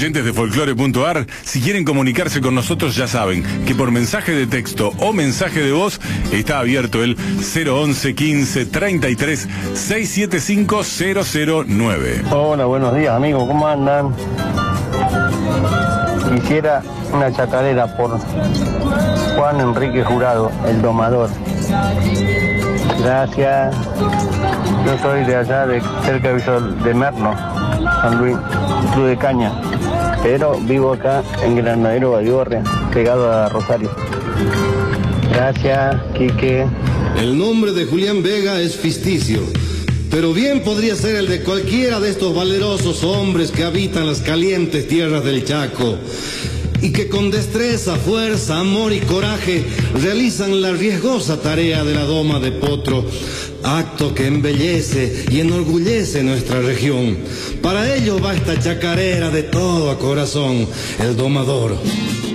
oyentes de folclore.ar, si quieren comunicarse con nosotros ya saben que por mensaje de texto o mensaje de voz está abierto el 011 15 33 675 009. Hola, buenos días amigos, ¿cómo andan? Quisiera una chacarera por Juan Enrique Jurado, el domador. Gracias. Yo soy de allá, de cerca de Merlo, San Luis, Cruz de Caña, pero vivo acá en Granadero Baigorria, pegado a Rosario. Gracias, Quique. El nombre de Julián Vega es ficticio, pero bien podría ser el de cualquiera de estos valerosos hombres que habitan las calientes tierras del Chaco y que con destreza, fuerza, amor y coraje realizan la riesgosa tarea de la doma de potro, acto que embellece y enorgullece nuestra región. Para ello va esta chacarera de todo a corazón, el domador.